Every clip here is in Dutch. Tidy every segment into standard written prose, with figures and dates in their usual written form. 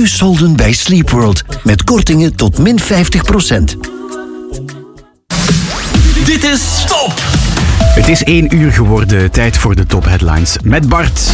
nu solden bij Sleepworld. Met kortingen tot min 50%. Dit is Top! Het is 1 uur geworden, tijd voor de top headlines met Bart.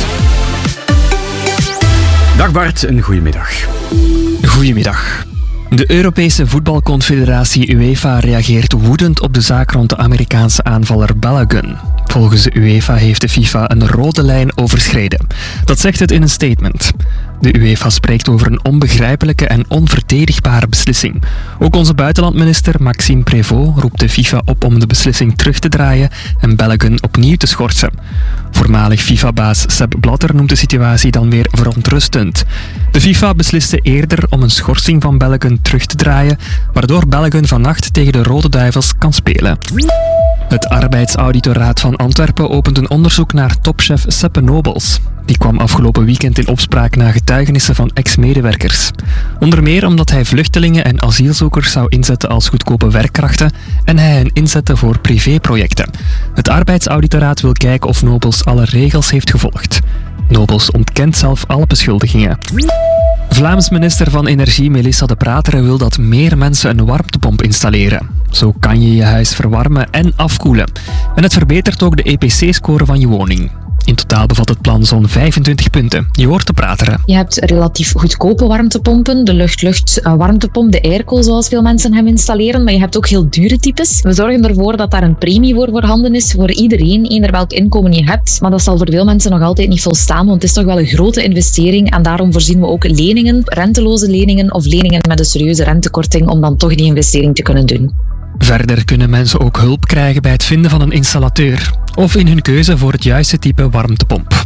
Dag Bart, een goedemiddag. Goedemiddag. De Europese voetbalconfederatie UEFA reageert woedend op de zaak rond de Amerikaanse aanvaller Balogun. Volgens de UEFA heeft de FIFA een rode lijn overschreden. Dat zegt het in een statement. De UEFA spreekt over een onbegrijpelijke en onverdedigbare beslissing. Ook onze buitenlandminister Maxime Prévost roept de FIFA op om de beslissing terug te draaien en Balogun opnieuw te schorsen. Voormalig FIFA-baas Sepp Blatter noemt de situatie dan weer verontrustend. De FIFA besliste eerder om een schorsing van Balogun terug te draaien, waardoor Balogun vannacht tegen de Rode Duivels kan spelen. Het arbeidsauditoraat van Antwerpen opent een onderzoek naar topchef Seppe Nobels. Die kwam afgelopen weekend in opspraak na getuigenissen van ex-medewerkers. Onder meer omdat hij vluchtelingen en asielzoekers zou inzetten als goedkope werkkrachten en hij hen inzette voor privéprojecten. Het arbeidsauditoraat wil kijken of Nobels alle regels heeft gevolgd. Nobels ontkent zelf alle beschuldigingen. Vlaams minister van Energie Melissa De Prateren wil dat meer mensen een warmtepomp installeren. Zo kan je je huis verwarmen en afkoelen. En het verbetert ook de EPC-score van je woning. In totaal bevat het plan zo'n 25 punten. Je hoort De Prateren. Je hebt relatief goedkope warmtepompen, de lucht-lucht warmtepomp, de airco zoals veel mensen hem installeren, maar je hebt ook heel dure types. We zorgen ervoor dat daar een premie voor voorhanden is voor iedereen, eender welk inkomen je hebt. Maar dat zal voor veel mensen nog altijd niet volstaan, want het is toch wel een grote investering en daarom voorzien we ook leningen, renteloze leningen of leningen met een serieuze rentekorting om dan toch die investering te kunnen doen. Verder kunnen mensen ook hulp krijgen bij het vinden van een installateur of in hun keuze voor het juiste type warmtepomp.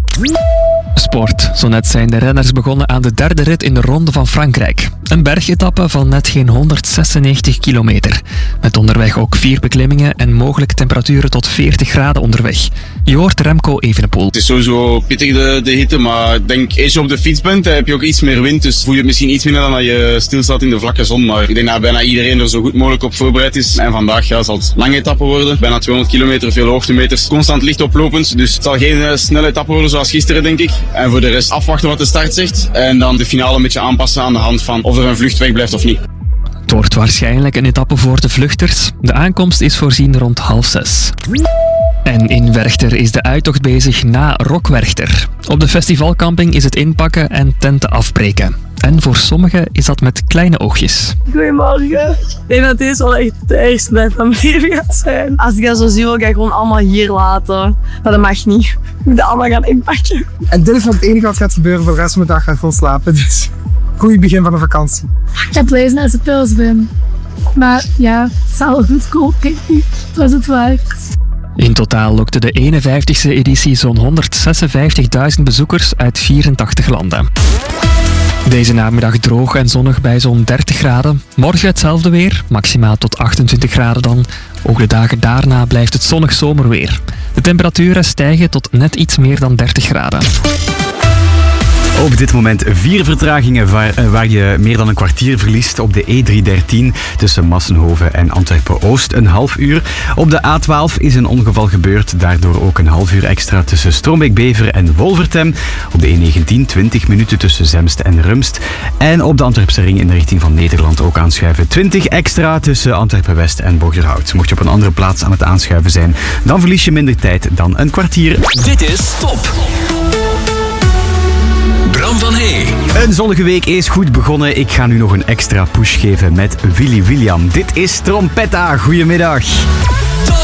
Sport. Zo net zijn de renners begonnen aan de 3e rit in de Ronde van Frankrijk. Een bergetappe van net geen 196 kilometer. Met onderweg ook 4 beklimmingen en mogelijk temperaturen tot 40 graden onderweg. Je hoort Remco Evenepoel. Het is sowieso pittig de hitte, maar ik denk als je op de fiets bent, heb je ook iets meer wind. Dus voel je het misschien iets minder dan dat je stilstaat in de vlakke zon. Maar ik denk dat bijna iedereen er zo goed mogelijk op voorbereid is. En vandaag zal het lange etappe worden. Bijna 200 kilometer, veel hoogtemeters. Constant licht oplopend. Dus het zal geen snelle etappe worden zoals gisteren, denk ik. En voor de rest afwachten wat de start zegt. En dan de finale een beetje aanpassen aan de hand van of er een vlucht weg blijft of niet. Het wordt waarschijnlijk een etappe voor de vluchters. De aankomst is voorzien rond 5:30. En in Werchter is de uittocht bezig na Rock Werchter. Op de festivalcamping is het inpakken en tenten afbreken. En voor sommigen is dat met kleine oogjes. Goedemorgen. Ik denk dat deze wel echt de ergste dag van mijn leven gaat zijn. Als ik dat zo zie, wil ik dat gewoon allemaal hier laten. Maar dat mag niet. Ik moet dat allemaal gaan inpakken. En dit is wat het enige wat gaat gebeuren. Voor de rest van de dag ga ik vol slapen. Dus goed begin van de vakantie. Ik heb lezen als ik pils ben. Maar ja, het zal goed komen. Het was het waard. In totaal lokte de 51e editie zo'n 156.000 bezoekers uit 84 landen. Deze namiddag droog en zonnig bij zo'n 30 graden. Morgen hetzelfde weer, maximaal tot 28 graden dan. Ook de dagen daarna blijft het zonnig zomerweer. De temperaturen stijgen tot net iets meer dan 30 graden. Op dit moment 4 vertragingen waar je meer dan een kwartier verliest op de E313 tussen Massenhoven en Antwerpen-Oost, een half uur. Op de A12 is een ongeval gebeurd, daardoor ook een half uur extra tussen Strombeek-Bever en Wolvertem. Op de E19 20 minuten tussen Zemst en Rumst. En op de Antwerpse ring in de richting van Nederland ook aanschuiven. 20 extra tussen Antwerpen-West en Borgerhout. Mocht je op een andere plaats aan het aanschuiven zijn, dan verlies je minder tijd dan een kwartier. Dit is Top! Bram van Hey. Een zonnige week is goed begonnen. Ik ga nu nog een extra push geven met Willy William. Dit is Trompetta. Goedemiddag.